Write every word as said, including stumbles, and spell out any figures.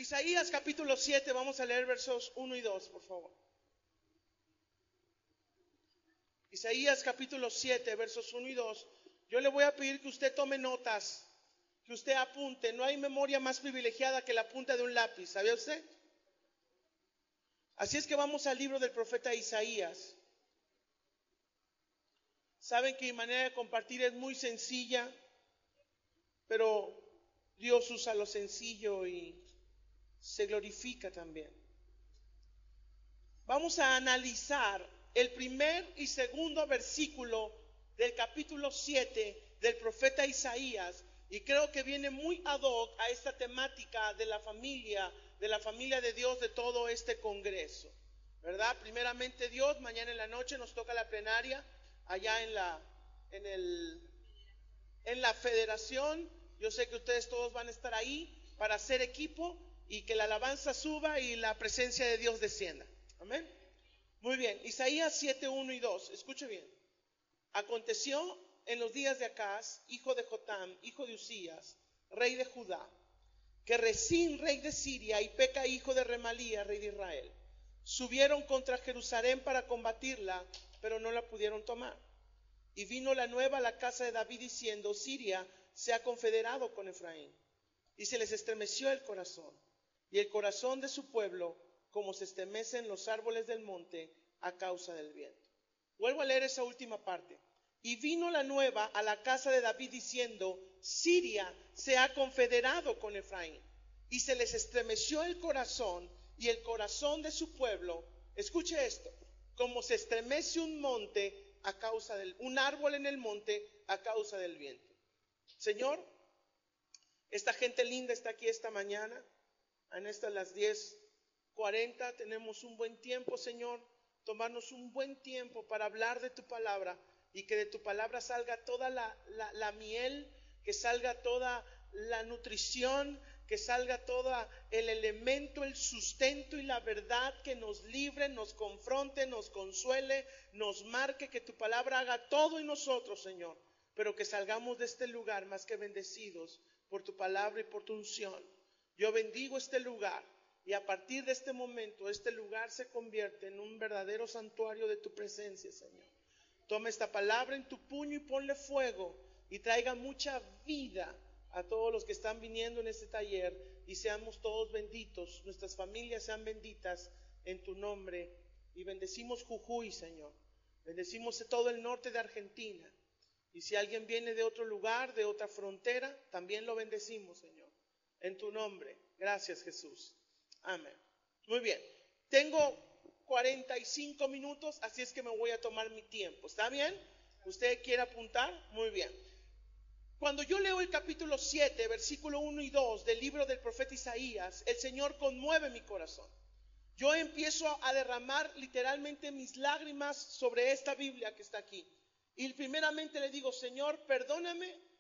Isaías capítulo siete, vamos a leer versos uno y dos, por favor. Isaías capítulo siete, versos uno y dos. Yo le voy a pedir que usted tome notas, que usted apunte. No hay memoria más privilegiada que la punta de un lápiz, ¿sabía usted? Así es que vamos al libro del profeta Isaías. Saben que mi manera de compartir es muy sencilla, pero Dios usa lo sencillo y se glorifica también. Vamos a analizar el primer y segundo versículo del capítulo siete del profeta Isaías, y creo que viene muy ad hoc a esta temática de la familia, de la familia de Dios, de todo este congreso, ¿verdad? Primeramente Dios, mañana en la noche nos toca la plenaria allá en la en el en la federación. Yo sé que ustedes todos van a estar ahí para hacer equipo y que la alabanza suba y la presencia de Dios descienda. Amén. Muy bien, Isaías siete, uno y dos, escuche bien. Aconteció en los días de Acaz, hijo de Jotam, hijo de Usías, rey de Judá, que Resín, rey de Siria, y Peca, hijo de Remalía, rey de Israel, subieron contra Jerusalén para combatirla, pero no la pudieron tomar. Y vino la nueva a la casa de David diciendo: Siria se ha confederado con Efraín. Y se les estremeció el corazón, y el corazón de su pueblo, como se estremecen los árboles del monte a causa del viento. Vuelvo a leer esa última parte. Y vino la nueva a la casa de David diciendo: Siria se ha confederado con Efraín. Y se les estremeció el corazón y el corazón de su pueblo. Escuche esto: como se estremece un monte a causa del, un árbol en el monte a causa del viento. Señor, esta gente linda está aquí esta mañana. En estas las diez cuarenta tenemos un buen tiempo, Señor. Tomarnos un buen tiempo para hablar de tu palabra, y que de tu palabra salga toda la, la, la miel, que salga toda la nutrición, que salga todo el elemento, el sustento y la verdad que nos libre, nos confronte, nos consuele, nos marque, que tu palabra haga todo en nosotros, Señor, pero que salgamos de este lugar más que bendecidos por tu palabra y por tu unción. Yo bendigo este lugar, y a partir de este momento este lugar se convierte en un verdadero santuario de tu presencia, Señor. Toma esta palabra en tu puño y ponle fuego, y traiga mucha vida a todos los que están viniendo en este taller, y seamos todos benditos, nuestras familias sean benditas en tu nombre. Y bendecimos Jujuy, Señor. Bendecimos todo el norte de Argentina. Y si alguien viene de otro lugar, de otra frontera, también lo bendecimos, Señor. En tu nombre. Gracias, Jesús. Amén. Muy bien. Tengo cuarenta y cinco minutos, así es que me voy a tomar mi tiempo. ¿Está bien? ¿Usted quiere apuntar? Muy bien. Cuando yo leo el capítulo siete, versículo uno y dos del libro del profeta Isaías, el Señor conmueve mi corazón. Yo empiezo a derramar literalmente mis lágrimas sobre esta Biblia que está aquí. Y primeramente le digo: Señor, perdóname